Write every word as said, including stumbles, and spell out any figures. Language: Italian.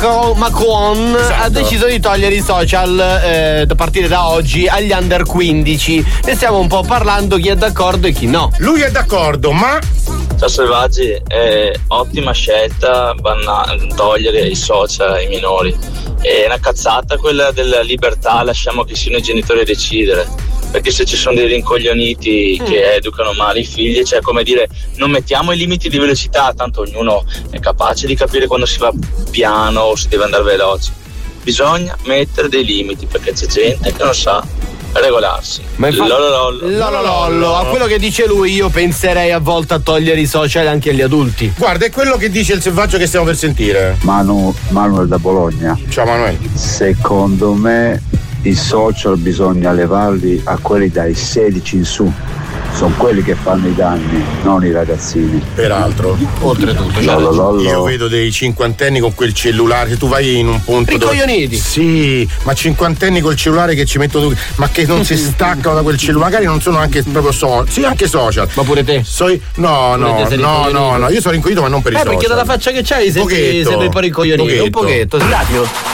Macron, Macron esatto. ha deciso di togliere i social eh, da partire da oggi agli under quindici. Ne stiamo un po' parlando, chi è d'accordo e chi no. Lui è d'accordo, ma Ciao Selvaggi, è ottima scelta banna- togliere i social ai minori. È una cazzata quella della libertà, lasciamo che siano i genitori a decidere. Perché se ci sono dei rincoglioniti mm. che educano male i figli, cioè come dire, non mettiamo i limiti di velocità, tanto ognuno è capace di capire quando si va piano o si deve andare veloci. Bisogna mettere dei limiti perché c'è gente che non sa regolarsi. Ma infatti, lololollo. lololollo, a quello che dice lui io penserei a volte a togliere i social anche agli adulti. guarda, è quello che dice il selvaggio che stiamo per sentire. Manu, Manuel da Bologna. Ciao Manuel. Secondo me i social bisogna levarli a quelli dai sedici in su. Sono quelli che fanno i danni, non i ragazzini. Peraltro, oltretutto, cioè, Lololollo. io vedo dei cinquantenni con quel cellulare. Se tu vai in un punto Ricoglioniti. Sì, ma cinquantenni col cellulare che ci mettono, ma che non si staccano da quel cellulare. Magari non sono anche proprio social. Sì, anche social. Ma pure te? So, no, no, Pure te sei no, no, rincoglionito? no. Io sono rincoglionito, ma non per i Eh, social. perché dalla faccia che c'hai sembri, Pochetto, sembri un po' rincoglionito. Un pochetto. pochetto, sì, un attimo.